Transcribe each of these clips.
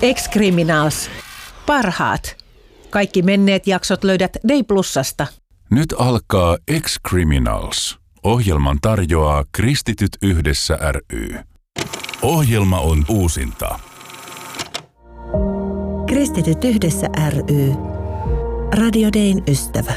Ex-Criminals. Parhaat. Kaikki menneet jaksot löydät Day Plusasta. Nyt alkaa Ex-Criminals. Ohjelman tarjoaa Kristityt yhdessä ry. Ohjelma on uusinta. Kristityt yhdessä ry. Radio Dayn ystävä.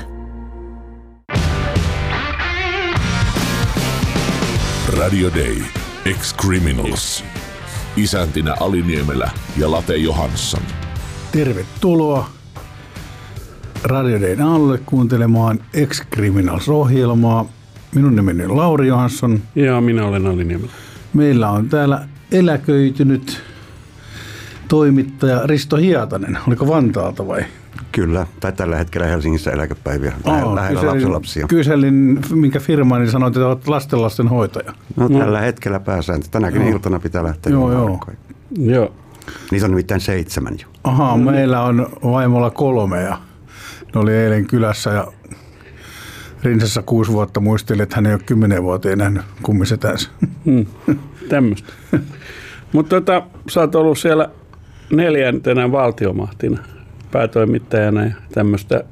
Radio Day. Ex-Criminals. Isäntinä Ali Niemelä ja Late Johansson. Tervetuloa Radio Dayn alle kuuntelemaan Ex-Criminals-ohjelmaa. Minun nimeni on Lauri Johansson. Ja minä olen Ali Niemelä. Meillä on täällä eläköitynyt toimittaja Risto Hietanen. Oliko Vantaalta vai? Kyllä, tai tällä hetkellä Helsingissä eläkepäiviä. Lähellä lapsenlapsia. Kyselin, minkä firman, niin sanoit, että olet lasten hoitaja. No tällä hetkellä pääsääntö. Tänäkin iltana pitää lähteä. Joo. Niitä on nimittäin 7 jo. Ahaa, meillä on vaimolla 3 ja ne oli eilen kylässä ja Rinsassa 6 vuotta muisteli, että hän ei ole 10 vuoteen nähnyt kummisetänsä. Tämmöistä. Mutta sä oot ollut siellä 4. valtiomahtina päätoimittajana ja tämmöistä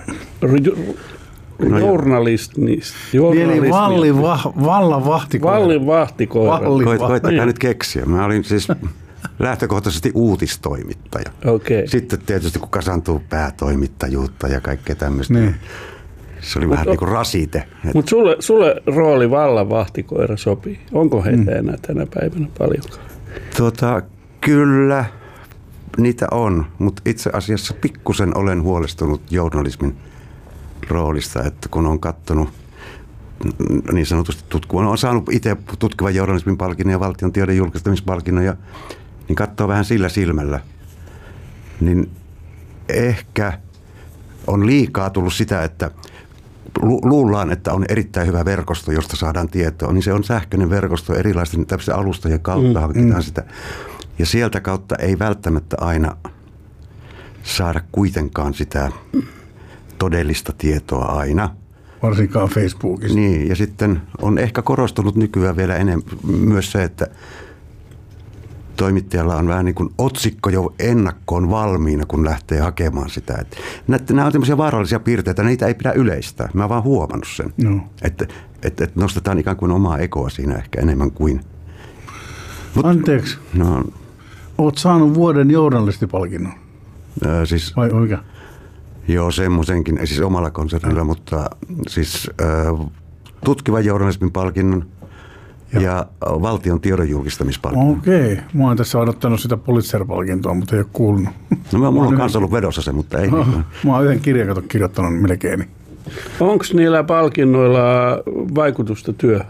journalistista. Eli vallan vahtikoira. Vallin vahtikoira. Koittakaa nyt keksiä. Mä olin siis lähtökohtaisesti uutistoimittaja. Okay. Sitten tietysti kun kasantuu päätoimittajuutta ja kaikkea tämmöistä. Niin. Se oli vähän niin kuin rasite. Mutta sulle rooli vallan vahtikoira sopii. Onko heitä enää tänä päivänä paljonkaan? Kyllä niitä on, mutta itse asiassa pikkusen olen huolestunut journalismin roolista, että kun on katsonut niin sanotusti on saanut itse tutkivan journalismin palkinnon ja valtion tiedon julkistamispalkinnon, niin katsoo vähän sillä silmällä, niin ehkä on liikaa tullut sitä, että luullaan, että on erittäin hyvä verkosto, josta saadaan tietoa, niin se on sähköinen verkosto erilaisten tämmöisten alustojen kautta hankitaan sitä. Ja sieltä kautta ei välttämättä aina saada kuitenkaan sitä todellista tietoa aina. Varsinkaan Facebookissa. Niin, ja sitten on ehkä korostunut nykyään vielä enemmän myös se, että toimittajalla on vähän niin kuin otsikko jo ennakkoon valmiina, kun lähtee hakemaan sitä. Nämä on tämmöisiä vaarallisia piirteitä, niitä ei pidä yleistää. Mä oon vaan huomannut sen, että nostetaan ikään kuin omaa ekoa siinä ehkä enemmän kuin. Anteeksi, oot saanut vuoden journalistipalkinnon? Siis, vai mikä? Joo, semmoisenkin, ei siis omalla konsernilla, mutta siis tutkivan journalismin palkinnon ja valtion tiedon julkistamispalkinnon. Okei, mä oon tässä odottanut sitä Pulitzer-palkintoa, mutta ei ole kuulunut. No mulla on kanssa ollut vedossa se, mutta ei. Mä oon yhden kirjan kirjoittanut melkein. Onko niillä palkinnoilla vaikutusta työhön?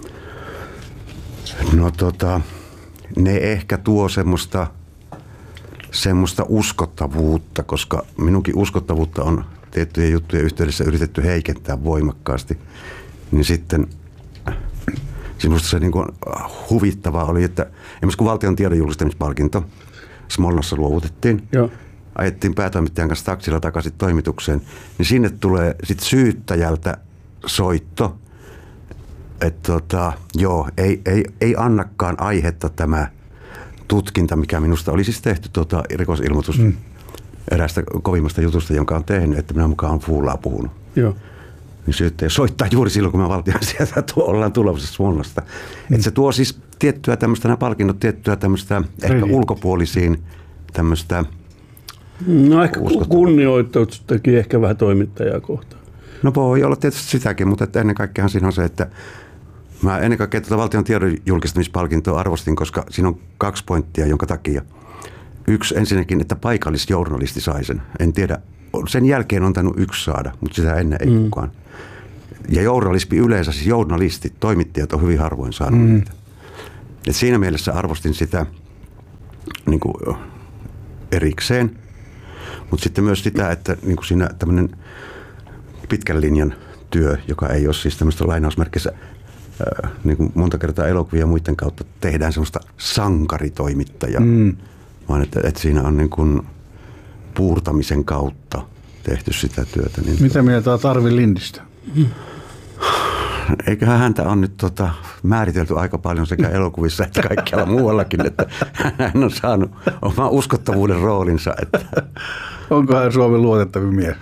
No ne ehkä tuo semmoista uskottavuutta, koska minunkin uskottavuutta on tiettyjen juttujen yhteydessä yritetty heikentää voimakkaasti. Niin sitten semmoista se niin kuin huvittavaa oli, että esimerkiksi kun valtion tiedon julkistamispalkinto Smolnassa luovutettiin, ajettiin päätoimittajan kanssa taksilla takaisin toimitukseen, niin sinne tulee sitten syyttäjältä soitto, että ei annakaan aihetta tämä tutkinta, mikä minusta oli siis tehty rikosilmoitus eräästä kovimmasta jutusta, jonka on tehnyt, että minä mukaan on fuulaa puhunut. Joo. Niin syyttäjä soittaa juuri silloin, kun me valtion sieltä ollaan tulossa Smolnasta. Että se tuo siis tiettyä tämmöistä, nämä palkinnot, tiettyä tämmöistä ehkä ulkopuolisiin tämmöistä. No ehkä kunnioitustakin ehkä vähän toimittajaa kohtaan. No voi olla tietysti sitäkin, mutta että ennen kaikkea siinä on se, että mä ennen kaikkea valtion tiedon julkistamispalkintoa arvostin, koska siinä on 2 pointtia, jonka takia. 1 ensinnäkin, että paikallisjournalisti sai sen. En tiedä, sen jälkeen on tainnut 1 saada, mutta sitä ennen ei kukaan. Ja journalismi yleensä, siis journalistit, toimittajat on hyvin harvoin saanut niitä. Et siinä mielessä arvostin sitä niin kuin erikseen, mutta sitten myös sitä, että niin kuin siinä tämmöinen pitkän linjan työ, joka ei ole siis tämmöistä lainausmerkissä niin kuin monta kertaa elokuvia muiden kautta tehdään semmoista sankaritoimittajaa, vaan että siinä on niin kuin puurtamisen kautta tehty sitä työtä. Niin mitä mieltä on Tarvi Lindistä? Eiköhän häntä on nyt määritelty aika paljon sekä elokuvissa että kaikkialla muuallakin, että hän on saanut oman uskottavuuden roolinsa. Että. Onko hän Suomen luotettavin mies?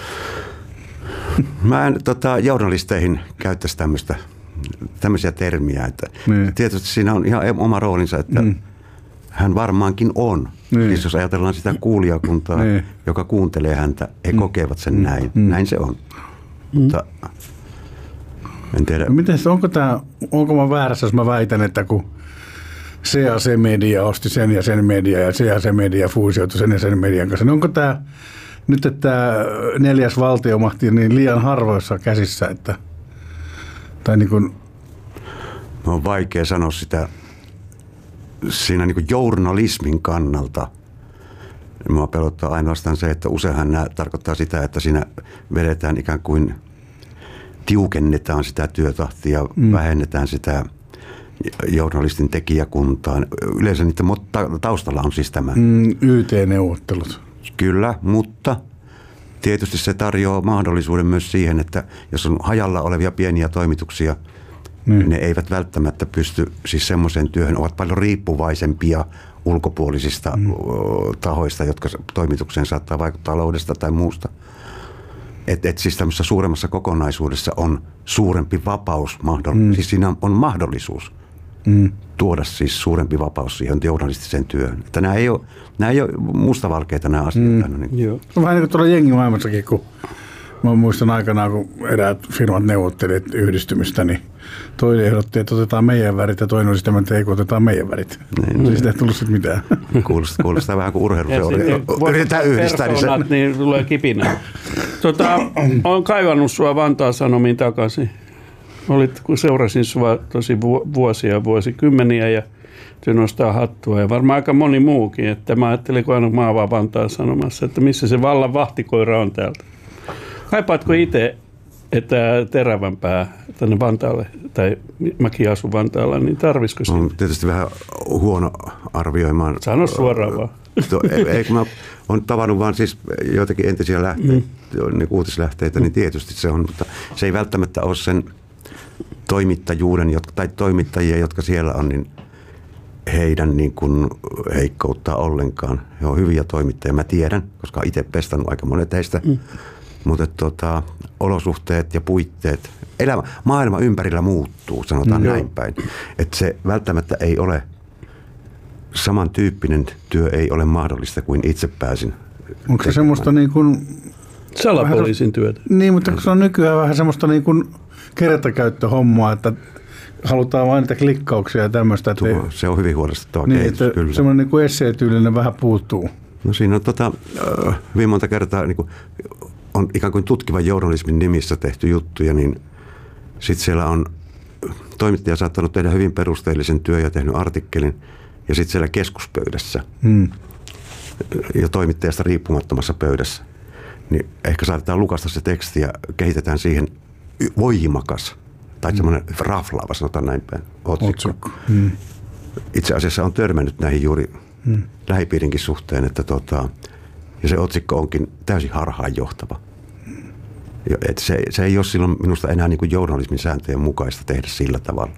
Mä en journalisteihin käyttäisi tämmöisiä termiä. Että tietysti siinä on ihan oma roolinsa, että hän varmaankin on. Siis jos ajatellaan sitä kuulijakuntaa, joka kuuntelee häntä, he kokevat sen näin. Näin se on. Mutta en tiedä. Onko mä väärässä, jos mä väitän, että kun se ja se media osti sen ja sen media ja se media fuusioitui sen ja sen median kanssa, niin onko tämä nyt, että tämä 4. valtiomahti niin liian harvoissa käsissä, että tai niin kuin. On vaikea sanoa sitä siinä niin kuin journalismin kannalta. Minua pelottaa ainoastaan se, että useinhan nämä tarkoittaa sitä, että siinä vedetään ikään kuin tiukennetaan sitä työtahtia, vähennetään sitä journalistin tekijäkuntaa. Yleensä niiden taustalla on siis tämä. YT-neuvottelut. Kyllä, mutta tietysti se tarjoaa mahdollisuuden myös siihen, että jos on hajalla olevia pieniä toimituksia, ne eivät välttämättä pysty siis semmoiseen työhön, ovat paljon riippuvaisempia ulkopuolisista tahoista, jotka toimitukseen saattaa vaikuttaa taloudesta tai muusta. Et siis tämmöisessä suuremmassa kokonaisuudessa on suurempi vapaus, siis siinä on mahdollisuus tuoda siis suurempi vapaus siihen journalistiseen työhön. Että nämä ei ole mustavalkeita nämä asiat. Joo. Vähän niin kuin tuolla jengimaailmassakin, kun mä muistan aikanaan, kun eräät firmat neuvottelivat yhdistymistä, niin toinen ehdotti, että otetaan meidän värit ja toinen oli sitä, että ei otetaan meidän värit. Siitä ei tullut sitten mitään. Kuulostaa vähän kuin urheiluseura. Yritetään yhdistää. Niin tulee kipinä. Olen kaivannut sua Vantaan Sanomiin takaisin. Kun seurasin sua tosi vuosikymmeniä ja se nostaa hattua ja varmaan aika moni muukin. Että mä ajattelin, kun aina mä oon Vantaan Sanomassa, että missä se vallan vahtikoira on täältä. Kaipaatko itse, että terävämpää tänne Vantaalle, tai mäkin asun Vantaalla, niin tarvisiko sitä? On tietysti vähän huono arvioimaan. Sano suoraan vaan. Kun mä olen tavannut vaan siis joitakin entisiä lähteitä, niin uutislähteitä, niin tietysti se on, mutta se ei välttämättä ole sen toimittajuuden tai toimittajia, jotka siellä on, niin heidän niin kuin heikkouttaa ollenkaan. He on hyviä toimittajia, mä tiedän, koska olen itse pestannut aika monet heistä. Mutta olosuhteet ja puitteet, maailma ympärillä muuttuu, sanotaan näin päin. Että se välttämättä ei ole, samantyyppinen työ ei ole mahdollista kuin itse pääsin. Onko se semmoista niin kuin salapoliisin työtä? Niin, mutta se on nykyään vähän semmoista niin kuin kertakäyttöhommaa, että halutaan vain niitä klikkauksia ja tämmöistä. Että se on hyvin huolestuttava niin, kehitys, kyllä. Semmoinen niin kuin esseetyylinen vähän puuttuu. No siinä on hyvin monta kertaa niin kuin on ikään kuin tutkivan journalismin nimissä tehty juttuja, niin sitten siellä on toimittaja saattanut tehdä hyvin perusteellisen työn ja tehnyt artikkelin, ja sitten siellä keskuspöydässä ja toimittajasta riippumattomassa pöydässä, niin ehkä saatetaan lukasta se teksti ja kehitetään siihen voimakas tai semmoinen raflaava, sanotaan näin päin, otsikko. Itse asiassa on törmännyt näihin juuri lähipiirinkin suhteen, että ja se otsikko onkin täysin harhaanjohtava. Se ei ole silloin minusta enää niin kuin journalismin sääntöjen mukaista tehdä sillä tavalla.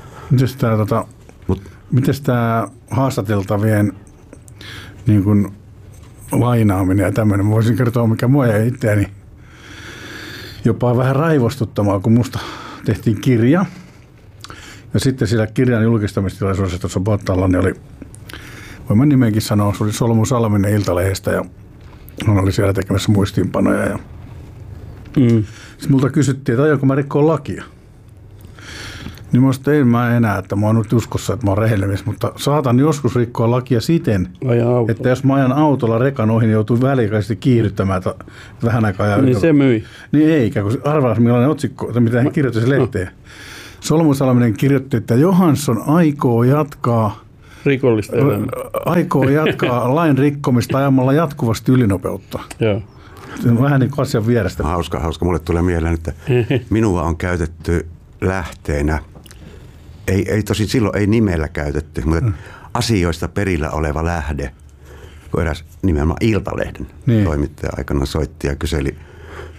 Mites tämä haastateltavien niin kuin lainaaminen ja tämmöinen? Mä voisin kertoa, mikä mua jäi itseäni jopa vähän raivostuttamaan, kun musta tehtiin kirja. Ja sitten siellä kirjan julkistamistilaisuudessa tuossa Bottalla niin oli, voin mä nimenkin sanoa, se oli Solmu Salminen Iltalehdestä ja hän oli siellä tekemässä muistiinpanoja. Ja sitten multa kysyttiin, että aionko mä rikkoa lakia. Niin musta en mä enää, että mä oon nyt uskossa, että mä oon rehellinen, mutta saatan joskus rikkoa lakia siten, että jos mä ajan autolla rekan ohi, niin joutuu väliaikaisesti kiihdyttämään vähän aikaa. Niin se myi. Niin eikä, kun arvaas millainen otsikko, tai mitä hän kirjoitti se lehteen. Solmu Salminen kirjoitti, että Johansson aikoo jatkaa rikollista elämää. Aikoo jatkaa lain rikkomista ajamalla jatkuvasti ylinopeutta. Joo. Se on vähän niin kuin asian vierestä. Hauska. Mulle tulee mieleen, että minua on käytetty lähteenä, ei tosin silloin ei nimellä käytetty, mutta asioista perillä oleva lähde, kun eräs nimenomaan Iltalehden toimittaja aikana soitti ja kyseli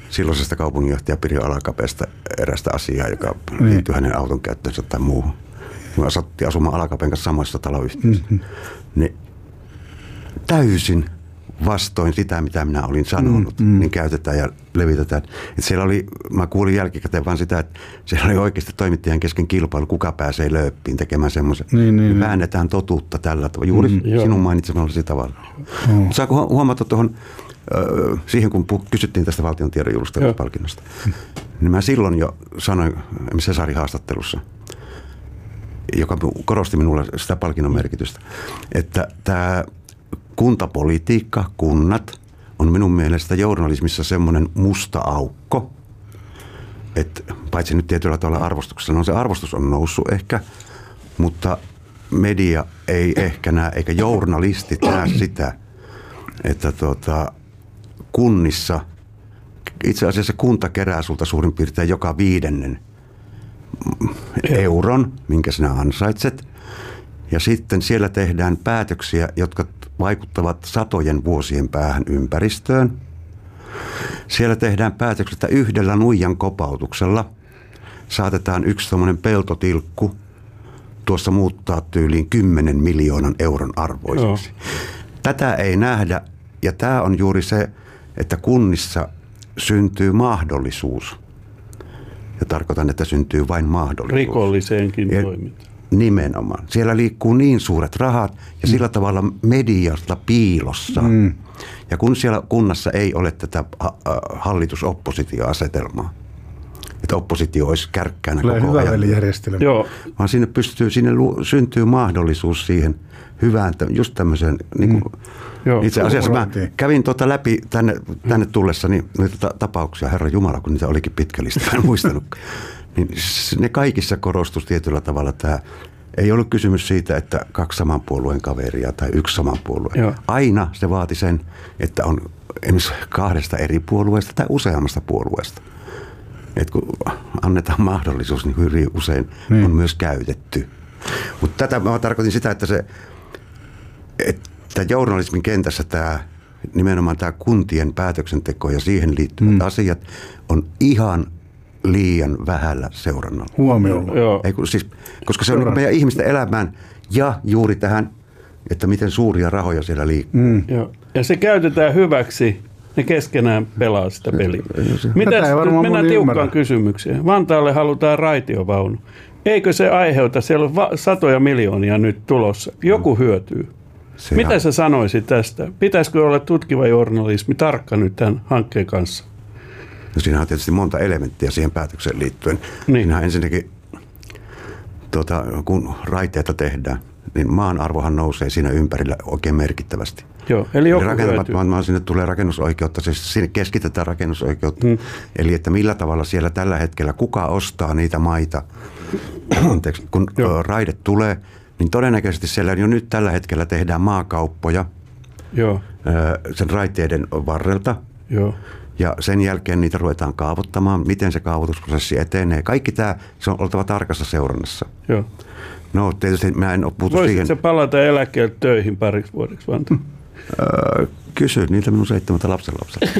silloisesta kaupunginjohtaja Pirjo Alakapeesta erästä asiaa, joka liittyy hänen auton käyttöönsä tai muuhun. Me asuttiin asumaan Alakapeen kanssa samoissa taloyhtiöissä. Niin täysin vastoin sitä, mitä minä olin sanonut, niin käytetään ja levitetään. Et siellä oli, mä kuulin jälkikäteen vaan sitä, että siellä oli oikeasti toimittajan kesken kilpailu, kuka pääsee lööppiin tekemään semmoisen. Niin. Väännetään totuutta tällä tavalla, juuri sinun mainitsemallasi tavalla. Saako huomata tuohon, siihen kun kysyttiin tästä valtion tiedon julistamispalkinnosta, niin mä silloin jo sanoin Cesarin haastattelussa, joka korosti minulle sitä palkinnon merkitystä, että tämä kuntapolitiikka, kunnat, on minun mielestä journalismissa semmoinen musta aukko, että paitsi nyt tietyllä tavalla arvostuksella, se arvostus on noussut ehkä, mutta media ei ehkä näe, eikä journalistit näe sitä, että kunnissa, itse asiassa kunta kerää sulta suurin piirtein joka 5. euron, minkä sinä ansaitset, ja sitten siellä tehdään päätöksiä, jotka vaikuttavat satojen vuosien päähän ympäristöön. Siellä tehdään päätöksiä, että yhdellä nuijan kopautuksella saatetaan yksi tommoinen peltotilkku tuossa muuttaa tyyliin 10 miljoonan euron arvoiseksi. Tätä ei nähdä, ja tämä on juuri se, että kunnissa syntyy mahdollisuus. Ja tarkoitan, että syntyy vain mahdollisuus. Rikolliseenkin toimintaan. Nimenomaan. Siellä liikkuu niin suuret rahat ja sillä tavalla mediasta piilossa. Ja kun siellä kunnassa ei ole tätä hallitus-oppositio-asetelmaa, että oppositio olisi kärkkäänä koko hyvä ajan. velijärjestelmä. Joo. Vaan sinne syntyy mahdollisuus siihen hyvään, just tämmöiseen, niin kuin, itse asiassa mä kävin läpi tänne tullessani noita tapauksia, Herra Jumala, kun niitä olikin pitkä lista, en muistanut. Niin ne kaikissa korostus tietyllä tavalla tämä. Ei ollut kysymys siitä, että 2 saman puolueen kaveria tai 1 saman puolueen. Joo. Aina se vaati sen, että on esimerkiksi 2 eri puolueesta tai useammasta puolueesta. Et kun annetaan mahdollisuus, niin hyvin usein on myös käytetty. Mutta tätä mä tarkoitin sitä, että journalismin kentässä nimenomaan tämä kuntien päätöksenteko ja siihen liittyvät asiat on ihan liian vähällä seurannalla. Huomiolla. Koska se on meidän ihmisten elämään ja juuri tähän, että miten suuria rahoja siellä liikkuu. Joo. Ja se käytetään hyväksi, ne keskenään pelaa sitä peliä. Mennään tiukkaan kysymykseen. Vantaalle halutaan raitiovaunu. Eikö se aiheuta, siellä on satoja miljoonia nyt tulossa, joku hyötyy. Mitä sä sanoisit tästä? Pitäisikö olla tutkiva journalismi tarkka nyt tämän hankkeen kanssa? No siinä on tietysti monta elementtiä siihen päätökseen liittyen. Siinähän ensinnäkin, kun raiteita tehdään, niin maan arvohan nousee siinä ympärillä oikein merkittävästi. Joo, eli joku maan sinne tulee rakennusoikeutta, siis sinne keskitetään rakennusoikeutta. Eli että millä tavalla siellä tällä hetkellä, kuka ostaa niitä maita, kun raide tulee, niin todennäköisesti siellä jo nyt tällä hetkellä tehdään maakauppoja sen raiteiden varrelta. Joo. Ja sen jälkeen niitä ruvetaan kaavoittamaan, miten se kaavoitusprosessi etenee. Kaikki tämä, se on oltava tarkassa seurannassa. Joo. No tietysti mä en ole puhuttu siihen. Voisitko sä palata eläkkeelle töihin pariksi vuodeksi, Vanta? Kysy niiltä minun 7 lapsenlapselta.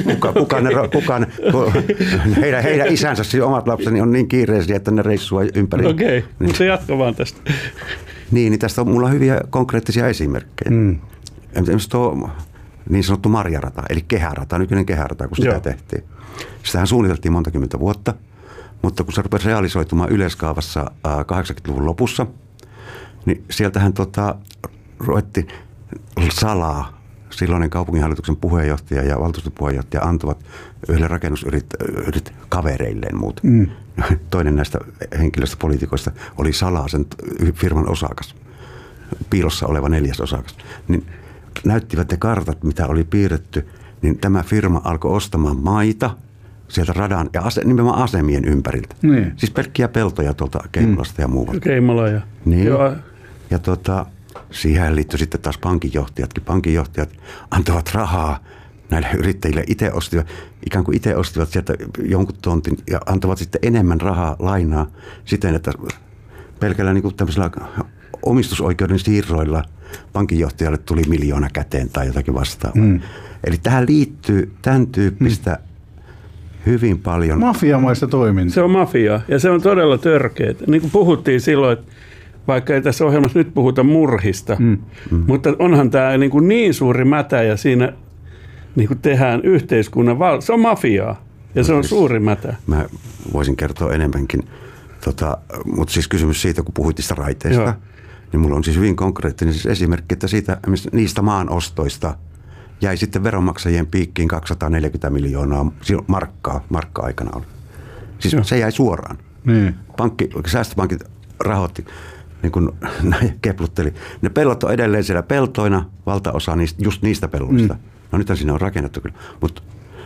Heidän isänsä, siis omat lapseni on niin kiireisiä, että ne reissua ympäri. Okei, mutta jatka vaan tästä. Niin tästä on mulla hyviä konkreettisia esimerkkejä. Esimerkiksi tuo niin sanottu Marjarata, eli kehärata, nykyinen kehärata, kun sitä tehtiin. Sitähän suunniteltiin monta kymmentä vuotta, mutta kun se rupesi realisoitumaan yleiskaavassa 80-luvun lopussa, niin sieltähän ruvettiin salaa. Silloinen kaupunginhallituksen puheenjohtaja ja valtuustopuheenjohtaja antoivat yhdelle rakennusyrit kavereilleen muut. Toinen näistä henkilöistä poliitikoista oli salaa sen firman osakas, piilossa oleva 4. osakas. Niin näyttivät ne kartat, mitä oli piirretty, niin tämä firma alkoi ostamaan maita sieltä radan ja nimenomaan asemien ympäriltä. Siis pelkkiä peltoja tuolta Keimolasta ja muualta. Keimola ja... Niin. Ja siihen liittyi sitten taas pankinjohtajatkin. Pankinjohtajat antavat rahaa näille yrittäjille. Ikään kuin itse ostivat sieltä jonkun tontin ja antavat sitten enemmän rahaa lainaa siten, että pelkällä niin kuin tämmöisellä omistusoikeuden siirroilla pankinjohtajalle tuli 1 miljoona käteen tai jotakin vastaavaa. Eli tähän liittyy tämän tyyppistä hyvin paljon. Mafiamaista toimintaa. Se on mafiaa ja se on todella törkeää. Niin kuin puhuttiin silloin, että vaikka ei tässä ohjelmassa nyt puhuta murhista, mutta onhan tämä niin suuri mätä ja siinä niin kuin tehdään yhteiskunnan se on mafiaa ja se on suuri mätä. Mä voisin kertoa enemmänkin, mutta siis kysymys siitä, kun puhuit niistä raiteista, joo, niin mulla on siis hyvin konkreettinen siis esimerkki, että niistä maanostoista jäi sitten veronmaksajien piikkiin 240 miljoonaa markka-aikana oli. Siis joo, se jäi suoraan. Säästöpankit rahoitti, niin kuin keplutteli. Ne pellot on edelleen siellä peltoina, valtaosa just niistä pelloista. No nythän siinä on rakennettu kyllä, mutta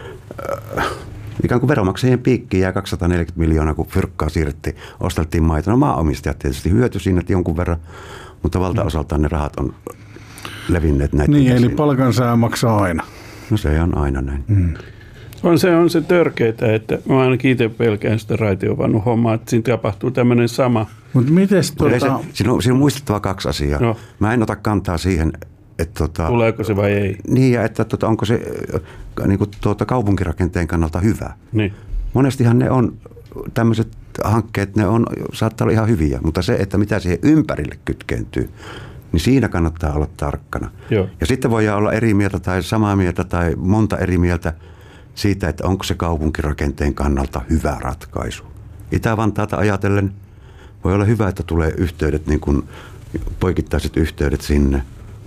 ikään kuin veronmaksajien piikkiin jää 240 miljoonaa, kun fyrkkaa siirrettiin, osteltiin maita. No maanomistajat tietysti hyöty siinä jonkun verran, mutta valtaosaltaan ne rahat on levinneet näitä. Niin, eli palkansaaja maksaa aina. No se on aina näin. On se törkeetä, että mä ainakin itse pelkään sitä raitiovannut hommaa, että siinä tapahtuu tämmöinen sama. Mutta mites Siinä on muistettava kaksi asiaa. No. Mä en ota kantaa siihen, että tuleeko se vai ei? Niin, ja että onko se niin kuin, kaupunkirakenteen kannalta hyvä. Niin. Monestihan ne on, tämmöiset hankkeet, saattaa olla ihan hyviä, mutta se, että mitä siihen ympärille kytkeentyy, niin siinä kannattaa olla tarkkana. Joo. Ja sitten voidaan olla eri mieltä tai samaa mieltä tai monta eri mieltä siitä, että onko se kaupunkirakenteen kannalta hyvä ratkaisu. Itä-Vantaata ajatellen voi olla hyvä, että tulee yhteydet, niin kuin poikittaiset yhteydet sinne.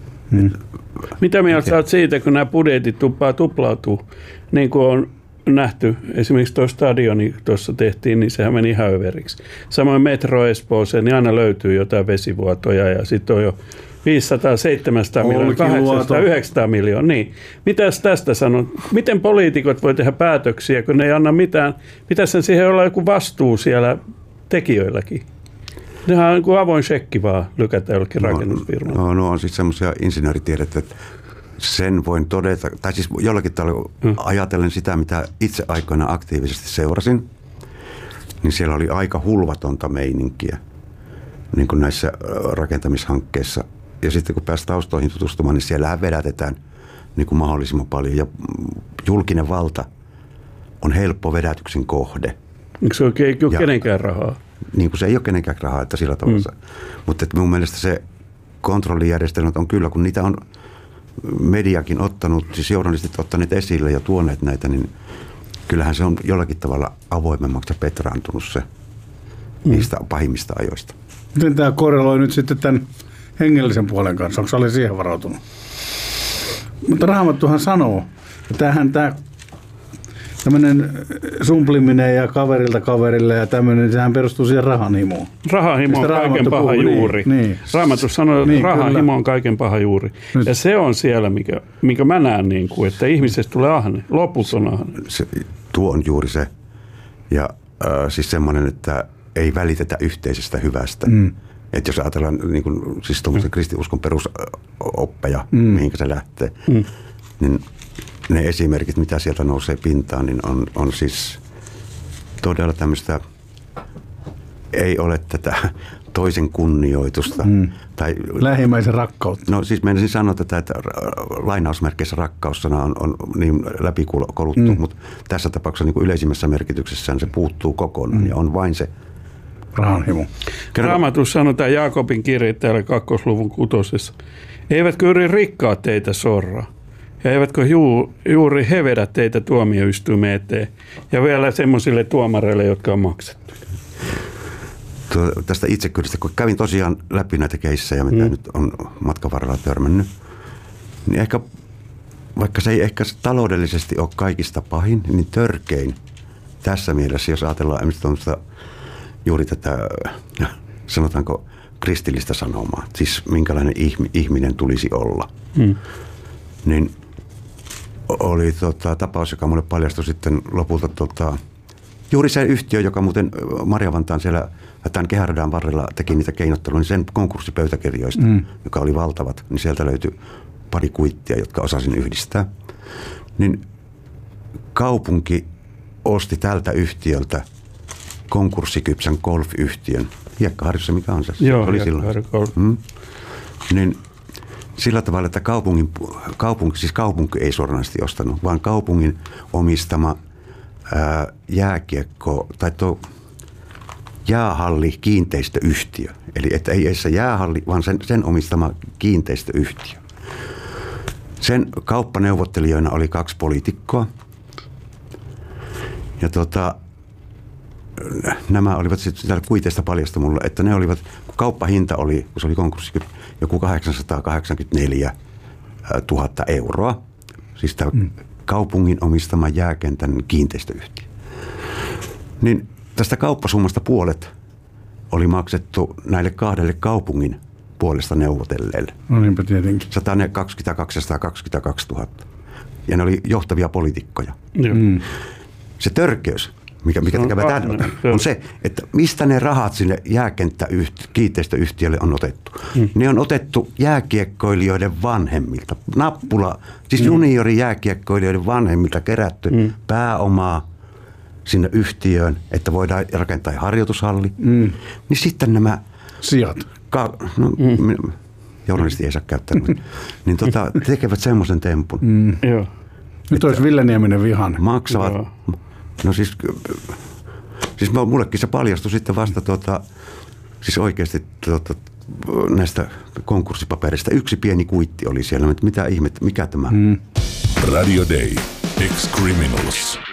Mitä mieltä olet siitä, kun nämä budjetit tuplautuu, niin kuin on nähty, esimerkiksi tuo stadioni tuossa tehtiin, niin sehän meni ihan överiksi. Samoin metro Espooseen, niin aina löytyy jotain vesivuotoja ja sitten on jo 500, 700 miljoonaa, 800, 900 miljoonaa. Niin. Mitäs tästä sanon? Miten poliitikot voi tehdä päätöksiä, kun ne ei anna mitään? Pitäisi siihen olla joku vastuu siellä tekijöilläkin? Nehän on niin kuin avoin shekki vaan lykätä jollekin rakennusfirmalle. No on siis semmoisia insinööritiedettä, että sen voin todeta, tai siis jollakin tavalla ajatellen sitä, mitä itse aikoina aktiivisesti seurasin, niin siellä oli aika hulvatonta meininkiä niin kuin näissä rakentamishankkeissa. Ja sitten kun pääsi taustoihin tutustumaan, niin siellähän vedätetään niin kuin mahdollisimman paljon. Ja julkinen valta on helppo vedätyksen kohde. Se ei ole kenenkään rahaa? Niin kuin se ei ole kenenkään rahaa, että sillä tavalla. Mutta mun mielestä se kontrollijärjestelmät on kyllä, kun niitä on mediakin ottanut, siis journalistit ottaneet esille ja tuoneet näitä, niin kyllähän se on jollakin tavalla avoimemmaksi petraantunut se niistä pahimmista ajoista. Miten tämä korreloi nyt sitten tämän hengellisen puolen kanssa? Onko oli siihen varautunut? Mutta Raamattuhan sanoo, että tämmöinen sumpliminen ja kaverilta kaverille ja tämmöinen, sehän perustuu siihen rahanhimoon. Rahahimo on kaiken paha juuri. Niin. Raamattu sanoo, että rahahimo on kaiken paha juuri. Nyt. Ja se on siellä, mikä mä näen, niin kuin, että ihmisestä tulee ahne. Loputon ahne. Tuo on juuri se. Ja siis semmoinen, että ei välitetä yhteisestä hyvästä. Että jos ajatellaan niin kuin, siis tuommoisen kristinuskon perusoppeja, mihinkä se lähtee, niin ne esimerkit, mitä sieltä nousee pintaan, niin on siis todella tämmöistä, ei ole tätä toisen kunnioitusta. Tai lähimmäisen rakkautta. No siis meinasin sanoa tätä, että lainausmerkeissä rakkaussana on niin läpikoluttu, mutta tässä tapauksessa niin kuin yleisimmässä merkityksessään se puuttuu kokonaan ja on vain se rahanhimo. Raamatussa sanotaan Jaakobin kirje täällä 2. luvun 6. Eivätkö juuri rikkaat teitä sorraa? Ja eivätkö juuri he vedä teitä tuomioistuimeen eteen? Ja vielä semmoisille tuomareille, jotka on maksettu. Tästä itsekyydestä, kun kävin tosiaan läpi näitä keissejä, mitä nyt on matkan varrella törmännyt, niin ehkä, vaikka se ei ehkä taloudellisesti ole kaikista pahin, niin törkein tässä mielessä, jos ajatellaan juuri tätä, sanotaanko, kristillistä sanomaa, siis minkälainen ihminen tulisi olla, niin oli tapaus, joka mulle paljastui sitten lopulta juuri se yhtiö, joka muuten Marjavantaan siellä tämän kehäradan varrella teki niitä keinotteluja, niin sen konkurssipöytäkirjoista, joka oli valtavat, niin sieltä löytyi pari kuittia, jotka osasin yhdistää. Niin kaupunki osti tältä yhtiöltä konkurssikypsän golf-yhtiön. Hiekkaharjussa, mikä on se? Joo, oli silloin. Niin sillä tavalla, että kaupunki ei suoranaisesti ostanut, vaan kaupungin omistama jääkiekko tai tuo jäähalli kiinteistöyhtiö. Eli että ei edes se jäähalli, vaan sen omistama kiinteistöyhtiö. Sen kauppaneuvottelijoina oli 2 poliitikkoa. Ja nämä olivat sitten täällä kuiteista paljasta mulle, että ne olivat, kun kauppahinta oli, kun se oli konkurssi, joku 884 000 euroa. Siis tämä kaupungin omistama jääkentän kiinteistöyhtiö. Niin tästä kauppasummasta puolet oli maksettu näille 2 kaupungin puolesta neuvotelleille. No niinpä tietenkin. 122 000. Ja ne oli johtavia poliitikkoja. Se törkeys, mikä tekevä tämän on se, että mistä ne rahat sinne kiinteistöyhtiölle on otettu. Ne on otettu jääkiekkoilijoiden vanhemmilta. Siis juniorijääkiekkoilijoiden vanhemmilta kerätty pääomaa sinne yhtiöön, että voidaan rakentaa harjoitushalli. Niin sitten nämä sijat. Journalisti ei saa käyttää. Niin tekevät semmoisen tempun. Joo. Nyt olisi Ville Nieminen vihainen. Maksavat. No siis mullekin se paljastui sitten vasta siis oikeasti näistä konkurssipaperista. Yksi pieni kuitti oli siellä, mitä ihmettä, mikä tämä? Radio Day. Ex-Criminals.